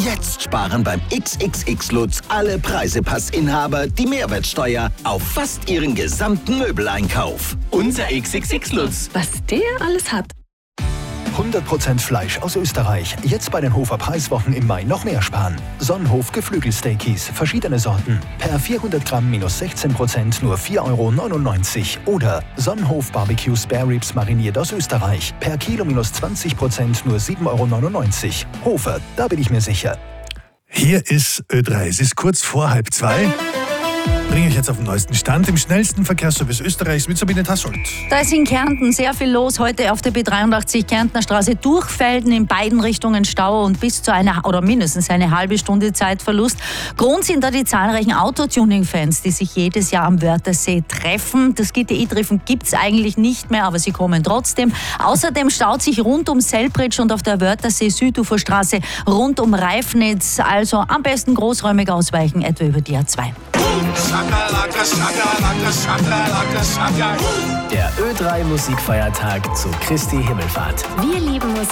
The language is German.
Jetzt sparen beim XXX Lutz alle Preisepassinhaber die Mehrwertsteuer auf fast ihren gesamten Möbeleinkauf. Unser XXX Lutz. Was der alles hat. 100% Fleisch aus Österreich. Jetzt bei den Hofer Preiswochen im Mai noch mehr sparen. Sonnenhof Geflügelsteakies, verschiedene Sorten. Per 400 Gramm minus 16%, nur 4,99 €. Oder Sonnenhof Barbecue Spare Ribs mariniert aus Österreich. Per Kilo minus 20%, nur 7,99 €. Hofer, da bin ich mir sicher. Hier ist Ö3. Es ist kurz vor 1:30. Bringe ich jetzt auf den neuesten Stand im schnellsten Verkehrsservice Österreichs mit Sabine Tassolt. Da ist in Kärnten sehr viel los. Heute auf der B83 Kärntner Straße durch Felden in beiden Richtungen Stau und bis zu mindestens eine halbe Stunde Zeitverlust. Grund sind da die zahlreichen Autotuning-Fans, die sich jedes Jahr am Wörthersee treffen. Das GTI-Treffen gibt es eigentlich nicht mehr, aber sie kommen trotzdem. Außerdem staut sich rund um Selbridge und auf der Wörthersee-Süduferstraße rund um Reifnitz. Also am besten großräumig ausweichen, etwa über die A2. Der Ö3 Musikfeiertag zu Christi Himmelfahrt. Wir lieben Musik.